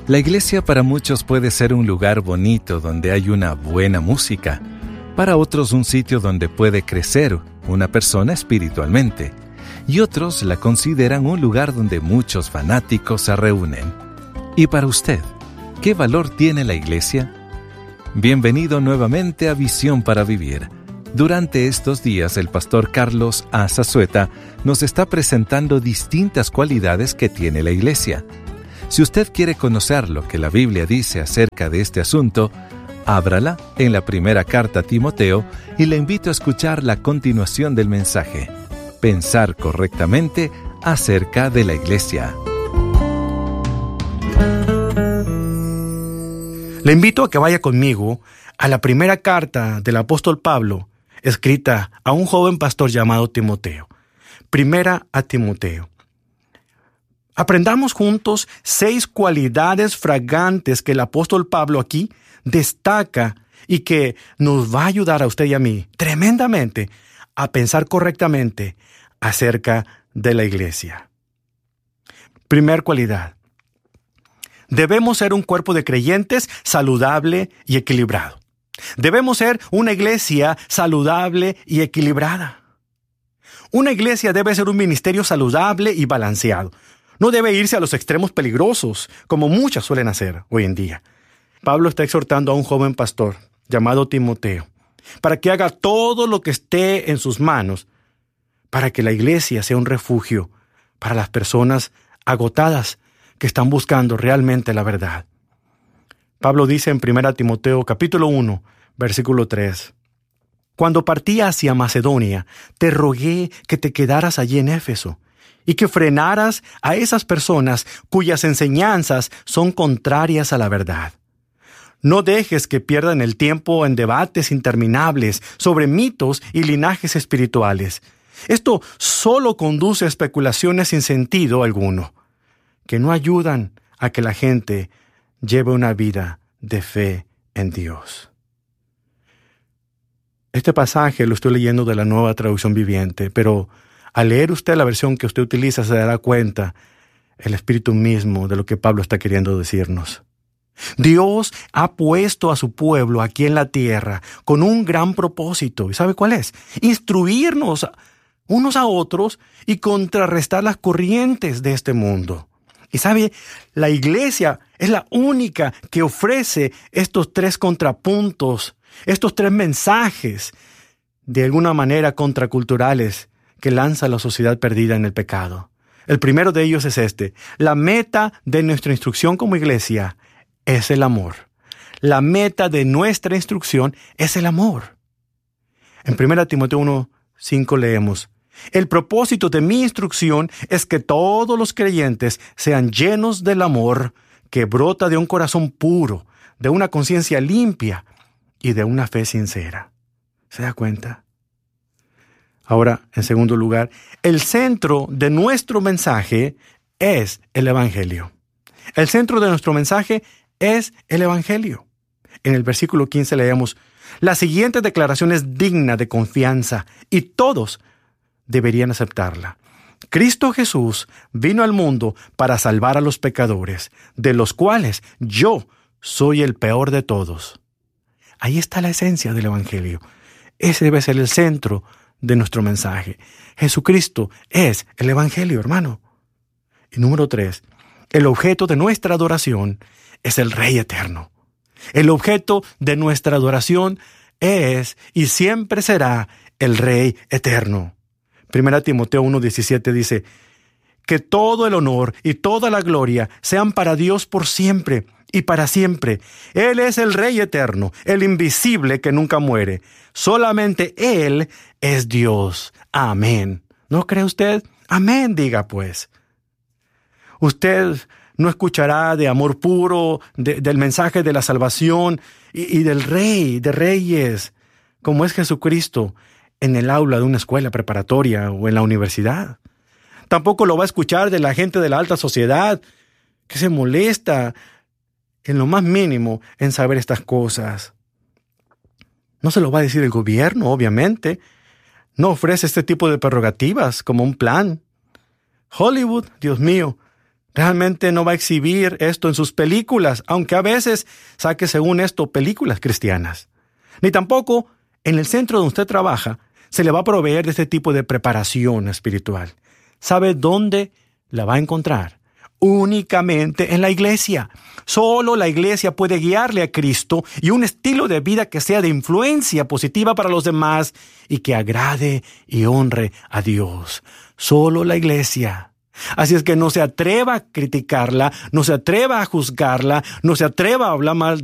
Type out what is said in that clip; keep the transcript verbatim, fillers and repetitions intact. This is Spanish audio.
La iglesia para muchos puede ser un lugar bonito donde hay una buena música. Para otros un sitio donde puede crecer una persona espiritualmente. Y otros la consideran un lugar donde muchos fanáticos se reúnen. ¿Y para usted, qué valor tiene la iglesia? Bienvenido nuevamente a Visión para Vivir. Durante estos días el pastor Carlos A. Zazueta nos está presentando distintas cualidades que tiene la iglesia. Si usted quiere conocer lo que la Biblia dice acerca de este asunto, ábrala en la primera carta a Timoteo y le invito a escuchar la continuación del mensaje. Pensar correctamente acerca de la iglesia. Le invito a que vaya conmigo a la primera carta del apóstol Pablo, escrita a un joven pastor llamado Timoteo. Primera a Timoteo. Aprendamos juntos seis cualidades fragantes que el apóstol Pablo aquí destaca y que nos va a ayudar a usted y a mí tremendamente a pensar correctamente acerca de la iglesia. Primer cualidad. Debemos ser un cuerpo de creyentes saludable y equilibrado. Debemos ser una iglesia saludable y equilibrada. Una iglesia debe ser un ministerio saludable y balanceado. No debe irse a los extremos peligrosos, como muchas suelen hacer hoy en día. Pablo está exhortando a un joven pastor llamado Timoteo para que haga todo lo que esté en sus manos para que la iglesia sea un refugio para las personas agotadas que están buscando realmente la verdad. Pablo dice en primera Timoteo capítulo uno, versículo tres: Cuando partí hacia Macedonia, te rogué que te quedaras allí en Éfeso y que frenaras a esas personas cuyas enseñanzas son contrarias a la verdad. No dejes que pierdan el tiempo en debates interminables sobre mitos y linajes espirituales. Esto solo conduce a especulaciones sin sentido alguno, que no ayudan a que la gente lleve una vida de fe en Dios. Este pasaje lo estoy leyendo de la Nueva Traducción Viviente, pero al leer usted la versión que usted utiliza se dará cuenta el espíritu mismo de lo que Pablo está queriendo decirnos. Dios ha puesto a su pueblo aquí en la tierra con un gran propósito. ¿Y sabe cuál es? Instruirnos unos a otros y contrarrestar las corrientes de este mundo. Y sabe, la iglesia es la única que ofrece estos tres contrapuntos, estos tres mensajes, de alguna manera contraculturales, que lanza la sociedad perdida en el pecado. El primero de ellos es este: la meta de nuestra instrucción como iglesia es el amor. La meta de nuestra instrucción es el amor. En primera Timoteo uno, cinco leemos: El propósito de mi instrucción es que todos los creyentes sean llenos del amor que brota de un corazón puro, de una conciencia limpia y de una fe sincera. ¿Se da cuenta? Ahora, en segundo lugar, el centro de nuestro mensaje es el Evangelio. El centro de nuestro mensaje es el Evangelio. En el versículo quince leemos: La siguiente declaración es digna de confianza y todos deberían aceptarla. Cristo Jesús vino al mundo para salvar a los pecadores, de los cuales yo soy el peor de todos. Ahí está la esencia del Evangelio. Ese debe ser el centro de nuestro mensaje. Jesucristo es el Evangelio, hermano. Y número tres, el objeto de nuestra adoración es el Rey Eterno. El objeto de nuestra adoración es y siempre será el Rey Eterno. Primera Timoteo uno diecisiete dice: Que todo el honor y toda la gloria sean para Dios por siempre y para siempre. Él es el Rey Eterno, el invisible que nunca muere. Solamente Él es Dios. Amén. ¿No cree usted? Amén, diga pues. Usted no escuchará de amor puro, de, del mensaje de la salvación y, y del Rey, de Reyes, como es Jesucristo, en el aula de una escuela preparatoria o en la universidad. Tampoco lo va a escuchar de la gente de la alta sociedad, que se molesta en lo más mínimo en saber estas cosas. No se lo va a decir el gobierno, obviamente. No ofrece este tipo de prerrogativas como un plan. Hollywood, Dios mío, Realmente no va a exhibir esto en sus películas, aunque a veces saque, según esto, películas cristianas. Ni tampoco en el centro donde usted trabaja se le va a proveer de este tipo de preparación espiritual. ¿Sabe dónde la va a encontrar? Únicamente en la iglesia. Solo la iglesia puede guiarle a Cristo y un estilo de vida que sea de influencia positiva para los demás y que agrade y honre a Dios. Solo la iglesia. Así es que no se atreva a criticarla, no se atreva a juzgarla, no se atreva a hablar mal de